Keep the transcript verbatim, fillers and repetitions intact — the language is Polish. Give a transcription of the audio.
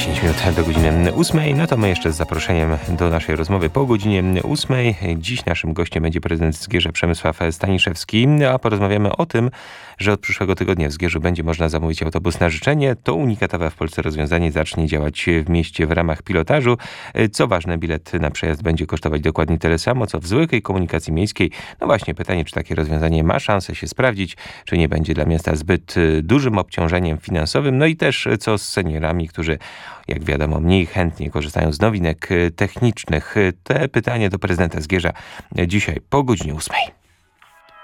dziesięć minut do godziny ósmej. No to my jeszcze z zaproszeniem do naszej rozmowy po godzinie ósmej. Dziś naszym gościem będzie prezydent Zgierza Przemysław Staniszewski, a porozmawiamy o tym, że od przyszłego tygodnia w Zgierzu będzie można zamówić autobus na życzenie. To unikatowe w Polsce rozwiązanie zacznie działać w mieście w ramach pilotażu. Co ważne, bilet na przejazd będzie kosztować dokładnie tyle samo, co w zwykłej komunikacji miejskiej. No właśnie, pytanie, czy takie rozwiązanie ma szansę się sprawdzić, czy nie będzie dla miasta zbyt dużym obciążeniem finansowym. No i też co z seniorami, którzy, jak wiadomo, mniej chętnie korzystają z nowinek technicznych. Te pytanie do prezydenta Zgierza dzisiaj po godzinie ósmej.